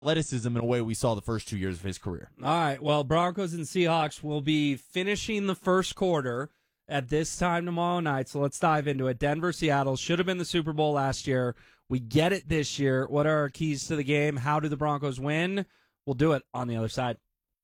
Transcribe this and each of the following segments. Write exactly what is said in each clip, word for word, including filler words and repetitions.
athleticism in a way we saw the first two years of his career. All right, well, Broncos and Seahawks will be finishing the first quarter at this time tomorrow night, so let's dive into it. Denver, Seattle should have been the Super Bowl last year. We get it this year. What are our keys to the game? How do the Broncos win? We'll do it on the other side.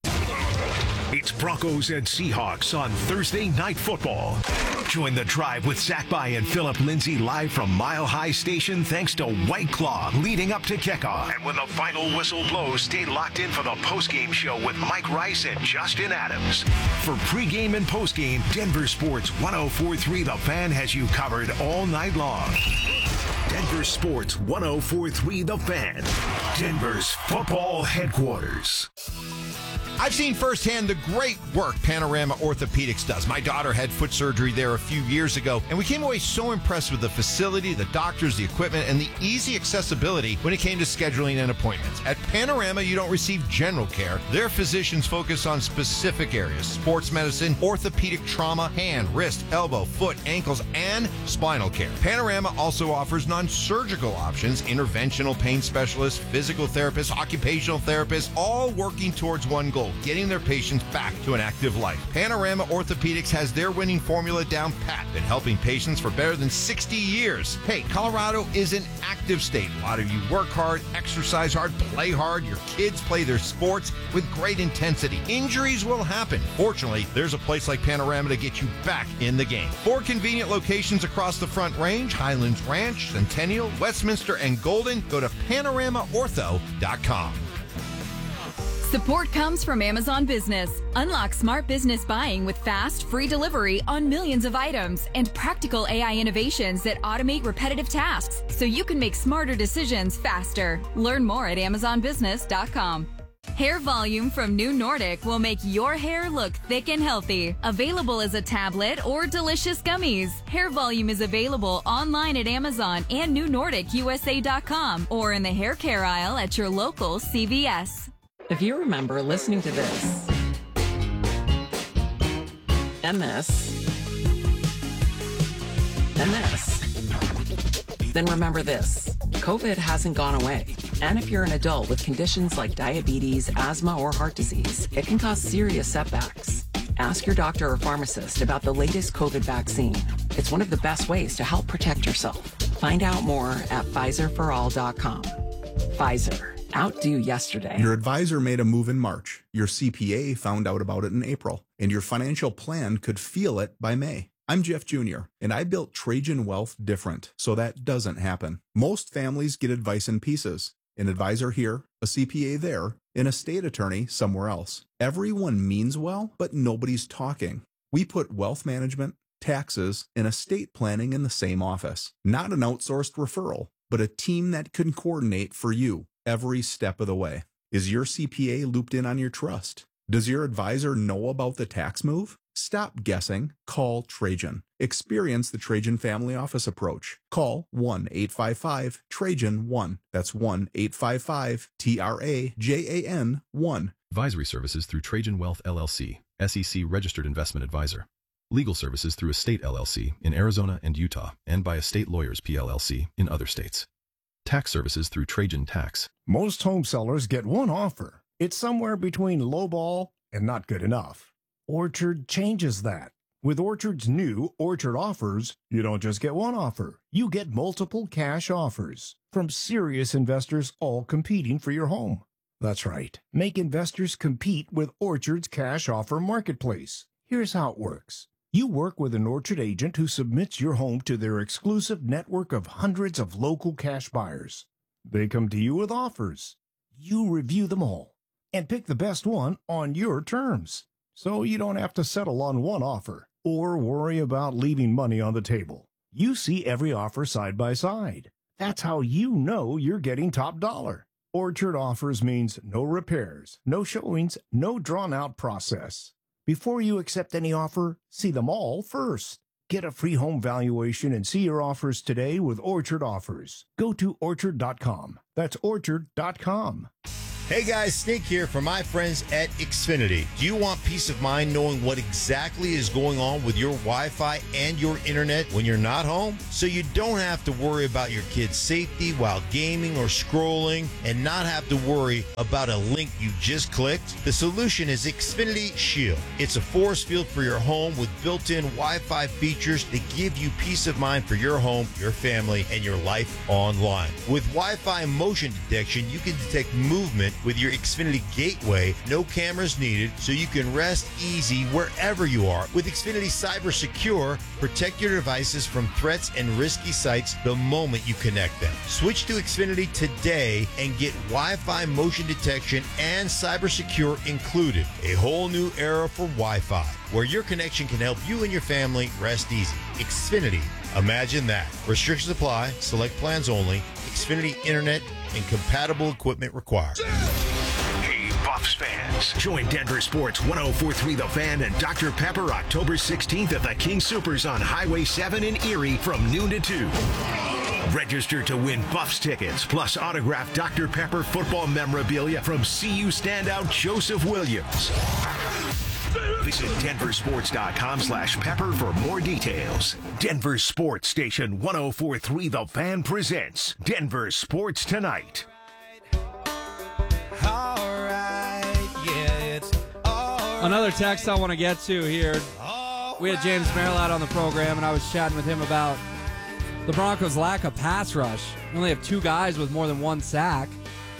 It's Broncos and Seahawks on Thursday Night Football. Join the drive with Zach By and Philip Lindsay live from Mile High Station thanks to White Claw leading up to kickoff. And when the final whistle blows, stay locked in for the postgame show with Mike Rice and Justin Adams. For pregame and postgame, Denver Sports one oh four point three The Fan has you covered all night long. Denver Sports one oh four point three The Fan, Denver's football headquarters. I've seen firsthand the great work Panorama Orthopedics does. My daughter had foot surgery there a few years ago, and we came away so impressed with the facility, the doctors, the equipment, and the easy accessibility when it came to scheduling and appointments. At Panorama, you don't receive general care. Their physicians focus on specific areas: sports medicine, orthopedic trauma, hand, wrist, elbow, foot, ankles, and spinal care. Panorama also offers non-surgical options: interventional pain specialists, physical therapists, occupational therapists, all working towards one goal: getting their patients back to an active life. Panorama Orthopedics has their winning formula down pat, been helping patients for better than sixty years. Hey, Colorado is an active state. A lot of you work hard, exercise hard, play hard. Your kids play their sports with great intensity. Injuries will happen. Fortunately, there's a place like Panorama to get you back in the game. Four convenient locations across the Front Range: Highlands Ranch, Centennial, Westminster, and Golden. Go to panorama ortho dot com. Support comes from Amazon Business. Unlock smart business buying with fast, free delivery on millions of items and practical A I innovations that automate repetitive tasks so you can make smarter decisions faster. Learn more at amazon business dot com. Hair Volume from New Nordic will make your hair look thick and healthy. Available as a tablet or delicious gummies. Hair Volume is available online at Amazon and new nordic u s a dot com or in the hair care aisle at your local C V S. If you remember listening to this, and this, and this, then remember this: COVID hasn't gone away. And if you're an adult with conditions like diabetes, asthma, or heart disease, it can cause serious setbacks. Ask your doctor or pharmacist about the latest COVID vaccine. It's one of the best ways to help protect yourself. Find out more at Pfizer for all dot com. Pfizer. Outdo yesterday. Your advisor made a move in March. Your C P A found out about it in April. And your financial plan could feel it by May. I'm Jeff Junior, and I built Trajan Wealth different, so that doesn't happen. Most families get advice in pieces. An advisor here, a C P A there, an estate attorney somewhere else. Everyone means well, but nobody's talking. We put wealth management, taxes, and estate planning in the same office. Not an outsourced referral, but a team that can coordinate for you every step of the way. Is your C P A looped in on your trust? Does your advisor know about the tax move? Stop guessing. Call Trajan. Experience the Trajan Family Office approach. Call one eight five five Trajan one. That's one eight five five T R A J A N one. Advisory services through Trajan Wealth L L C, S E C registered investment advisor. Legal services through Estate L L C in Arizona and Utah, and by Estate Lawyers P L C in other states. Tax services through Trajan Tax. Most home sellers get one offer. It's somewhere between lowball and not good enough. Orchard changes that. With Orchard's new Orchard Offers, you don't just get one offer. You get multiple cash offers from serious investors, all competing for your home. That's right. Make investors compete with Orchard's cash offer marketplace. Here's how it works. You work with an Orchard agent who submits your home to their exclusive network of hundreds of local cash buyers. They come to you with offers. You review them all and pick the best one on your terms. So you don't have to settle on one offer or worry about leaving money on the table. You see every offer side by side. That's how you know you're getting top dollar. Orchard Offers means no repairs, no showings, no drawn-out process. Before you accept any offer, see them all first. Get a free home valuation and see your offers today with Orchard Offers. Go to orchard dot com. That's orchard dot com. Hey guys, Snake here from my friends at Xfinity. Do you want peace of mind knowing what exactly is going on with your Wi-Fi and your internet when you're not home? So you don't have to worry about your kids' safety while gaming or scrolling and not have to worry about a link you just clicked? The solution is Xfinity Shield. It's a force field for your home with built-in Wi-Fi features that give you peace of mind for your home, your family, and your life online. With Wi-Fi motion detection, you can detect movement with your Xfinity Gateway. No cameras needed, so you can rest easy wherever you are. With Xfinity Cyber Secure, protect your devices from threats and risky sites the moment you connect them. Switch to Xfinity today and get Wi-Fi motion detection and Cyber Secure included. A whole new era for Wi-Fi, where your connection can help you and your family rest easy. Xfinity. Imagine that. Restrictions apply. Select plans only. Xfinity Internet and compatible equipment required. Hey, Buffs fans. Join Denver Sports one oh four point three The Fan and Doctor Pepper October sixteenth at the King Soopers on Highway seven in Erie from noon to two. Register to win Buffs tickets, plus autographed Doctor Pepper football memorabilia from C U standout Joseph Williams. Visit denversports.com slash pepper for more details. Denver Sports Station one oh four point three The Fan presents Denver Sports Tonight. Another text I want to get to here. We had James Merrill out on the program, and I was chatting with him about the Broncos' lack of pass rush. We only have two guys with more than one sack.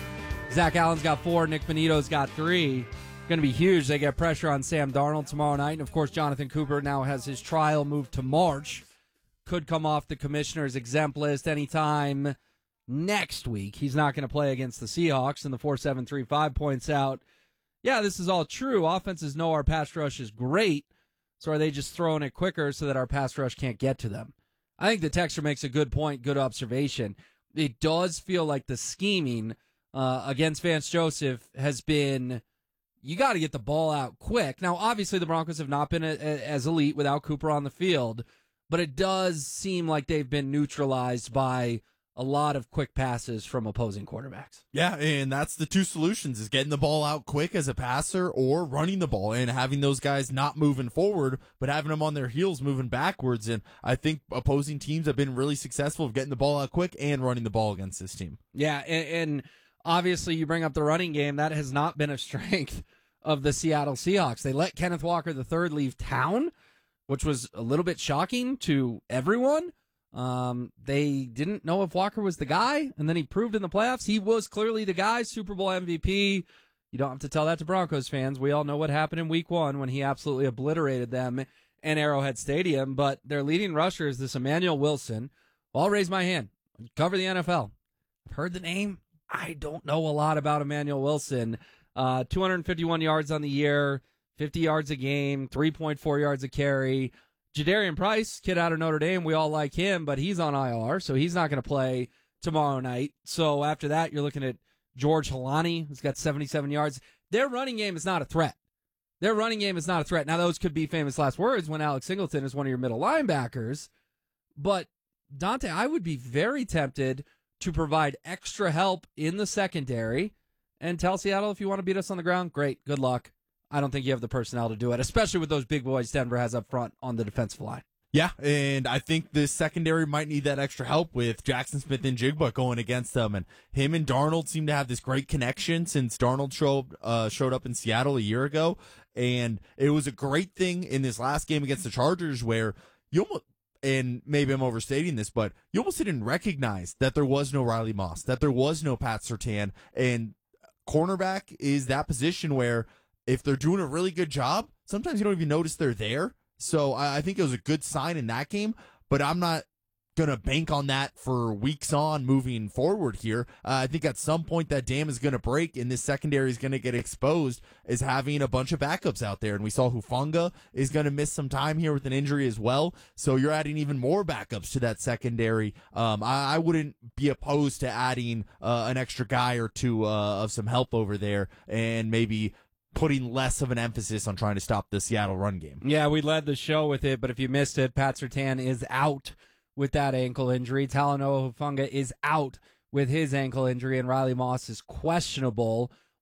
Zach Allen's got four. Nick Bonito's got three. Going to be huge. They get pressure on Sam Darnold tomorrow night. And, of course, Jonathan Cooper now has his trial moved to March. Could come off the commissioner's exempt list anytime next week. He's not going to play against the Seahawks. And the four seven three five points out, yeah, this is all true. Offenses know our pass rush is great. So are they just throwing it quicker so that our pass rush can't get to them? I think the texter makes a good point, good observation. It does feel like the scheming uh, against Vance Joseph has been, you got to get the ball out quick. Now, obviously, the Broncos have not been a, a, as elite without Cooper on the field, but it does seem like they've been neutralized by a lot of quick passes from opposing quarterbacks. Yeah, and that's the two solutions, is getting the ball out quick as a passer or running the ball and having those guys not moving forward, but having them on their heels moving backwards. And I think opposing teams have been really successful of getting the ball out quick and running the ball against this team. Yeah, and, and obviously you bring up the running game. That has not been a strength of the Seattle Seahawks. They let Kenneth Walker the third leave town, which was a little bit shocking to everyone. Um, they didn't know if Walker was the guy, and then he proved in the playoffs he was clearly the guy. Super Bowl M V P. You don't have to tell that to Broncos fans. We all know what happened in week one when he absolutely obliterated them in Arrowhead Stadium. But their leading rusher is this Emmanuel Wilson. I'll raise my hand. Cover the N F L. I've heard the name. I don't know a lot about Emmanuel Wilson. Uh, two hundred fifty-one yards on the year, fifty yards a game, three point four yards a carry. Jadarian Price, kid out of Notre Dame, we all like him, but he's on I R, so he's not going to play tomorrow night. So after that, you're looking at George Halani, who's got seventy-seven yards. Their running game is not a threat. Their running game is not a threat. Now, those could be famous last words when Alex Singleton is one of your middle linebackers. But, Dante, I would be very tempted to provide extra help in the secondary and tell Seattle, if you want to beat us on the ground, great, good luck. I don't think you have the personnel to do it, especially with those big boys Denver has up front on the defensive line. Yeah, and I think the secondary might need that extra help with Jackson Smith and Jigba going against them. And him and Darnold seem to have this great connection since Darnold showed, uh, showed up in Seattle a year ago. And it was a great thing in this last game against the Chargers where you almost, and maybe I'm overstating this, but you almost didn't recognize that there was no Riley Moss, that there was no Pat Surtain. And cornerback is that position where if they're doing a really good job, sometimes you don't even notice they're there. So I think it was a good sign in that game, but I'm not going to bank on that for weeks on moving forward here. Uh, I think at some point that dam is going to break and this secondary is going to get exposed as having a bunch of backups out there. And we saw Hufanga is going to miss some time here with an injury as well. So you're adding even more backups to that secondary. Um, I, I wouldn't be opposed to adding uh, an extra guy or two uh, of some help over there and maybe putting less of an emphasis on trying to stop the Seattle run game. Yeah, we led the show with it, but if you missed it, Pat Surtain is out with that ankle injury. Talanoa Hufanga is out with his ankle injury, and Riley Moss is questionable.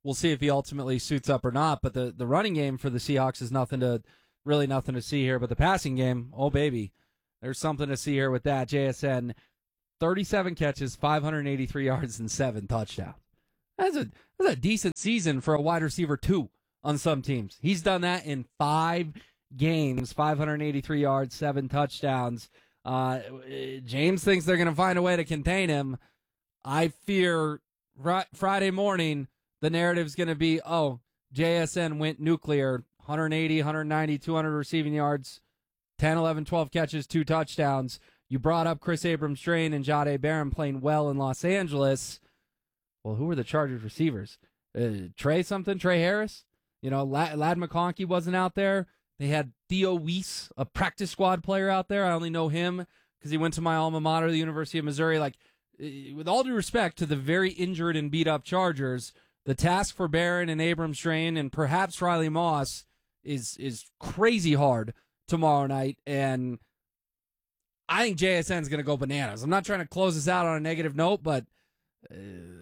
We'll see if he ultimately suits up or not. But the, the running game for the Seahawks is nothing to really nothing to see here. But the passing game, oh baby, there's something to see here with that. J S N, thirty-seven catches, five hundred eighty-three yards, and seven touchdowns. That's a that's a decent season for a wide receiver too on some teams. He's done that in five games, five hundred eighty-three yards, seven touchdowns. Uh, James thinks they're going to find a way to contain him. I fear right, Friday morning the narrative's going to be, oh, J S N went nuclear, one eighty, one ninety, two hundred receiving yards, ten, eleven, twelve catches, two touchdowns. You brought up Chris Abrams-Drain and Jahdae Barron playing well in Los Angeles. Well, who were the Chargers receivers? Uh, Trey something? Trey Harris? You know, Lad, Lad McConkey wasn't out there. They had Theo Weiss, a practice squad player out there. I only know him because he went to my alma mater, the University of Missouri. Like, with all due respect to the very injured and beat-up Chargers, the task for Barron and Abrams-Drain and perhaps Riley Moss is is crazy hard tomorrow night. And I think J S N's going to go bananas. I'm not trying to close this out on a negative note, but uh,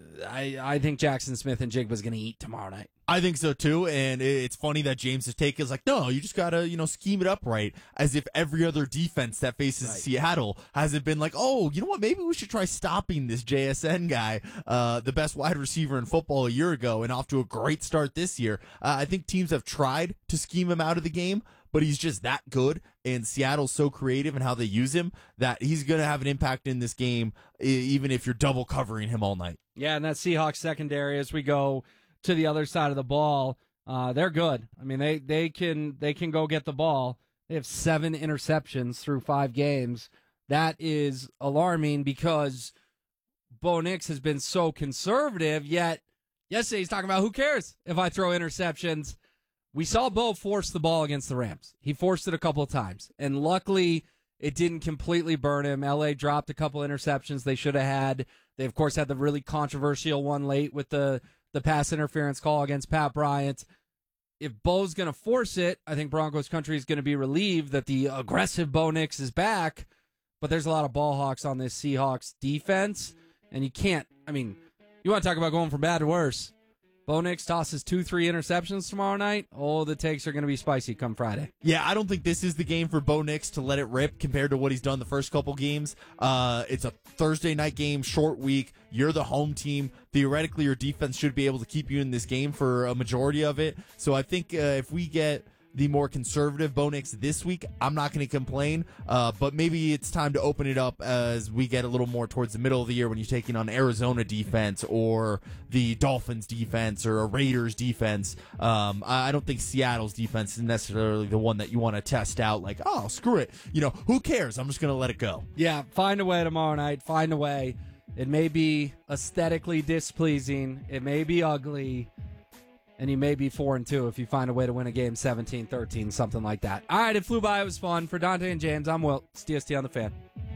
I I think Jackson Smith and Jigba's going to eat tomorrow night. I think so too, and it's funny that James's take is like, no, you just gotta, you know, scheme it up right, as if every other defense that faces right. Seattle hasn't been like, oh, you know what, maybe we should try stopping this J S N guy, uh, the best wide receiver in football a year ago, and off to a great start this year. Uh, I think teams have tried to scheme him out of the game, but he's just that good, and Seattle's so creative in how they use him that he's going to have an impact in this game, even if you're double covering him all night. Yeah, and that Seahawks secondary, as we go to the other side of the ball, uh, they're good. I mean, they, they can they can go get the ball. They have seven interceptions through five games. That is alarming because Bo Nix has been so conservative, yet yesterday he's talking about who cares if I throw interceptions. We saw Bo force the ball against the Rams. He forced it a couple of times, and luckily it didn't completely burn him. L A dropped a couple interceptions they should have had. They, of course, had the really controversial one late with the the pass interference call against Pat Bryant. If Bo's going to force it, I think Broncos country is going to be relieved that the aggressive Bo Nix is back, but there's a lot of ball hawks on this Seahawks defense, and you can't, I mean, you want to talk about going from bad to worse. Bo Nix tosses two, three interceptions tomorrow night. Oh, the takes are going to be spicy come Friday. Yeah, I don't think this is the game for Bo Nix to let it rip compared to what he's done the first couple games. Uh, it's a Thursday night game, short week. You're the home team. Theoretically, your defense should be able to keep you in this game for a majority of it. So I think uh, if we get the more conservative Bo Nix this week, I'm not going to complain, uh, but maybe it's time to open it up as we get a little more towards the middle of the year when you're taking on Arizona defense or the Dolphins defense or a Raiders defense. Um, I don't think Seattle's defense is necessarily the one that you want to test out like, oh, screw it. You know, who cares? I'm just going to let it go. Yeah, find a way tomorrow night. Find a way. It may be aesthetically displeasing. It may be ugly. And you may be four and two if you find a way to win a game seventeen thirteen, something like that. All right, it flew by. It was fun. For Dante and James, I'm Wilt. It's D S T on the Fan.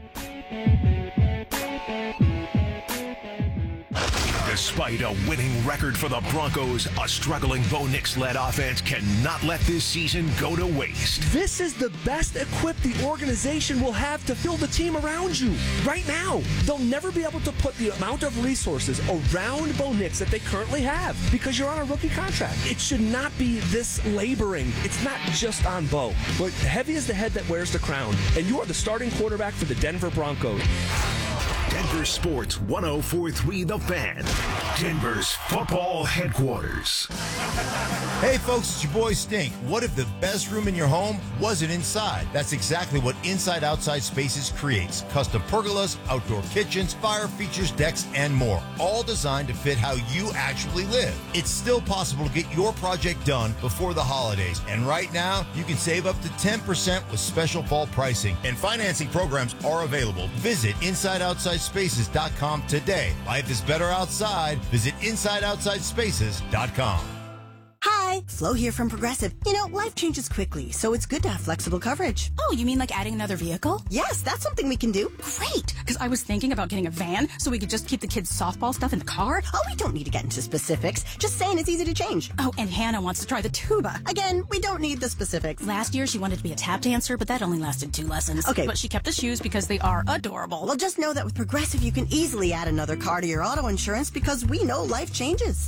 Despite a winning record for the Broncos, a struggling Bo Nix-led offense cannot let this season go to waste. This is the best equipped the organization will have to fill the team around you right now. They'll never be able to put the amount of resources around Bo Nix that they currently have because you're on a rookie contract. It should not be this laboring. It's not just on Bo, but heavy is the head that wears the crown, and you are the starting quarterback for the Denver Broncos. Denver Sports one oh four point three The Fan, Denver's football headquarters. Hey folks, it's your boy Stink. What if the best room in your home wasn't inside? That's exactly what Inside Outside Spaces creates. Custom pergolas, outdoor kitchens, fire features, decks, and more. All designed to fit how you actually live. It's still possible to get your project done before the holidays. And right now, you can save up to ten percent with special fall pricing. And financing programs are available. Visit inside outside spaces dot com today. Life is better outside. Visit inside outside spaces dot com. Hi, Flo here from Progressive. You know, life changes quickly, so it's good to have flexible coverage. Oh, you mean like adding another vehicle? Yes, that's something we can do. Great, because I was thinking about getting a van so we could just keep the kids' softball stuff in the car. Oh, we don't need to get into specifics. Just saying it's easy to change. Oh, and Hannah wants to try the tuba. Again, we don't need the specifics. Last year, she wanted to be a tap dancer, but that only lasted two lessons. Okay. But she kept the shoes because they are adorable. Well, just know that with Progressive, you can easily add another car to your auto insurance because we know life changes.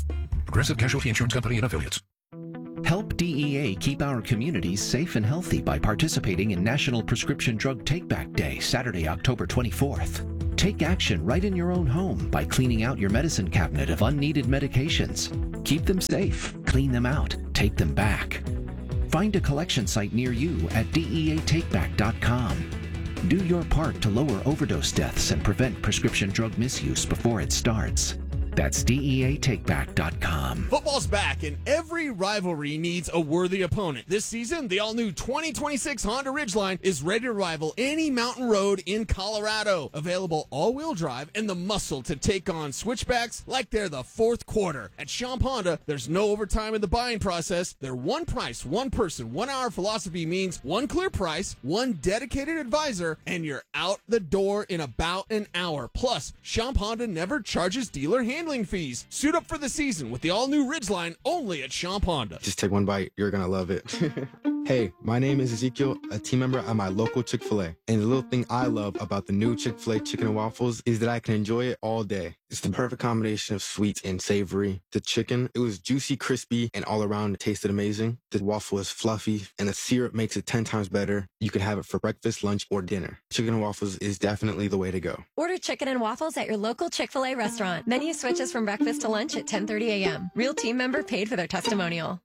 Progressive Casualty Insurance Company and Affiliates. Help D E A keep our communities safe and healthy by participating in National Prescription Drug Take-Back Day, Saturday, October twenty-fourth. Take action right in your own home by cleaning out your medicine cabinet of unneeded medications. Keep them safe, clean them out, take them back. Find a collection site near you at D E A take back dot com. Do your part to lower overdose deaths and prevent prescription drug misuse before it starts. That's D E A take back dot com. Football's back, and every rivalry needs a worthy opponent. This season, the all-new twenty twenty-six Honda Ridgeline is ready to rival any mountain road in Colorado. Available all-wheel drive and the muscle to take on switchbacks like they're the fourth quarter. At Champ Honda, there's no overtime in the buying process. Their one price, one person, one hour philosophy means one clear price, one dedicated advisor, and you're out the door in about an hour. Plus, Champ Honda never charges dealer handling fees. Suit up for the season with the all-new Ridgeline only at Champ Honda. Just take one bite. You're going to love it. Hey, my name is Ezekiel, a team member at my local Chick-fil-A. And the little thing I love about the new Chick-fil-A chicken and waffles is that I can enjoy it all day. It's the perfect combination of sweet and savory. The chicken, it was juicy, crispy, and all around it tasted amazing. The waffle is fluffy, and the syrup makes it ten times better. You can have it for breakfast, lunch, or dinner. Chicken and waffles is definitely the way to go. Order chicken and waffles at your local Chick-fil-A restaurant. Menu switches from breakfast to lunch at ten thirty a.m. Real team member paid for their testimonial.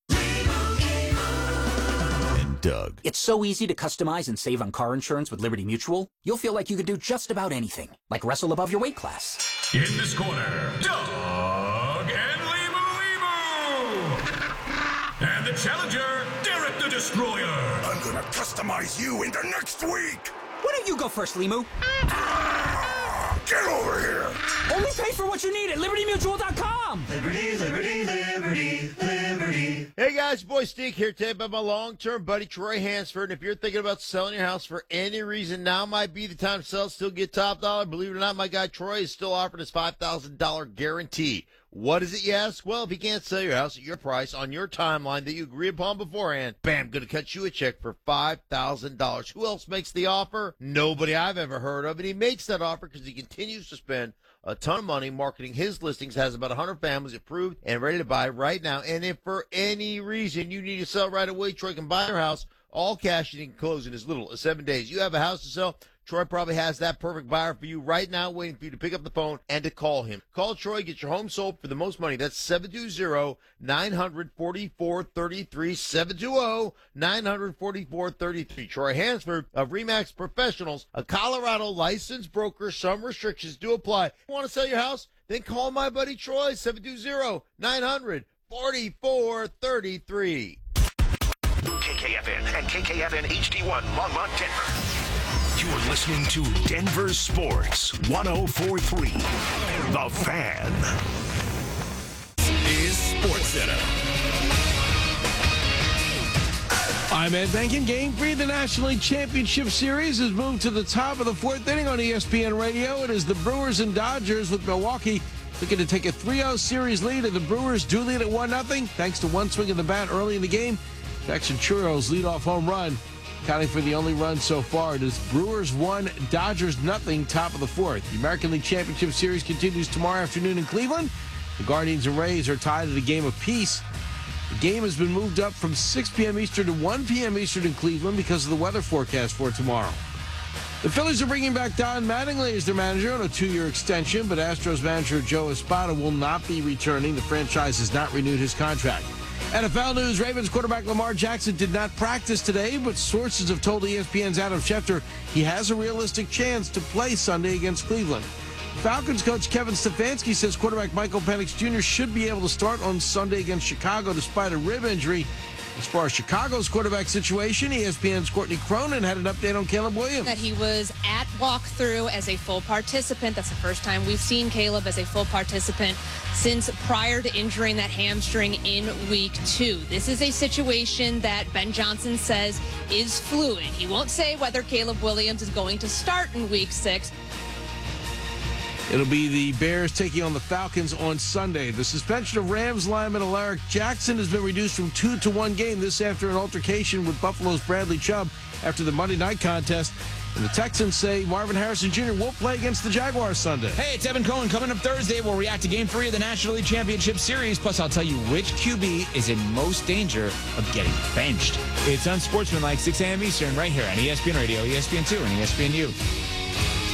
Doug. It's so easy to customize and save on car insurance with Liberty Mutual. You'll feel like you could do just about anything, like wrestle above your weight class. In this corner, Doug and Limu Limu. And the challenger, Derek the Destroyer. I'm gonna customize you into next week. Why don't you go first, Limu? Get over here. Only pay for what you need at Liberty Mutual dot com. Liberty, Liberty, Liberty, Liberty. Hey guys, boy Steve here today about my long-term buddy Troy Hansford. And if you're thinking about selling your house for any reason, now might be the time to sell, still get top dollar. Believe it or not, my guy Troy is still offering his five thousand dollars guarantee. What is it, you ask? Well, if he can't sell your house at your price on your timeline that you agree upon beforehand, bam, going to cut you a check for five thousand dollars. Who else makes the offer? Nobody I've ever heard of. And he makes that offer because he continues to spend a ton of money marketing his listings, has about one hundred families approved and ready to buy right now. And if for any reason you need to sell right away, Troy can buy your house, all cash, and you can close in as little as seven days. You have a house to sell, Troy probably has that perfect buyer for you right now, waiting for you to pick up the phone and to call him. Call Troy, get your home sold for the most money. That's seven two zero, nine hundred, forty-four thirty-three, seven two zero, nine hundred, forty-four thirty-three. Troy Hansford of RE/MAX Professionals, a Colorado licensed broker. Some restrictions do apply. Want to sell your house? Then call my buddy Troy, seven two zero, nine hundred, forty-four thirty-three. K K F N and K K F N H D one, Longmont, Denver. You're listening to Denver Sports one oh four point three. The Fan is Sports Center. I'm Ed Bankin. Game three of the National League Championship Series has moved to the top of the fourth inning on E S P N Radio. It is the Brewers and Dodgers, with Milwaukee looking to take a three oh series lead, and the Brewers do lead at one nothing thanks to one swing of the bat early in the game. Jackson Churro's leadoff home run, accounting for the only run so far. It is Brewers one, Dodgers nothing, top of the fourth. The American League Championship Series continues tomorrow afternoon in Cleveland. The Guardians and Rays are tied at a game apiece. The game has been moved up from six p.m. Eastern to one p.m. Eastern in Cleveland because of the weather forecast for tomorrow. The Phillies are bringing back Don Mattingly as their manager on a two-year extension, but Astros manager Joe Espada will not be returning. The franchise has not renewed his contract. N F L news, Ravens quarterback Lamar Jackson did not practice today, but sources have told E S P N's Adam Schefter he has a realistic chance to play Sunday against Cleveland. Falcons coach Kevin Stefanski says quarterback Michael Penix Junior should be able to start on Sunday against Chicago despite a rib injury. As far as Chicago's quarterback situation, E S P N's Courtney Cronin had an update on Caleb Williams. That he was at walkthrough as a full participant. That's the first time we've seen Caleb as a full participant since prior to injuring that hamstring in week two. This is a situation that Ben Johnson says is fluid. He won't say whether Caleb Williams is going to start in week six. It'll be the Bears taking on the Falcons on Sunday. The suspension of Rams lineman Alaric Jackson has been reduced from two to one game. This after an altercation with Buffalo's Bradley Chubb after the Monday night contest. And the Texans say Marvin Harrison Junior won't play against the Jaguars Sunday. Hey, it's Evan Cohen. Coming up Thursday, we'll react to Game three of the National League Championship Series. Plus, I'll tell you which Q B is in most danger of getting benched. It's Unsportsmanlike, six a.m. Eastern, right here on E S P N Radio, E S P N two, and E S P N U.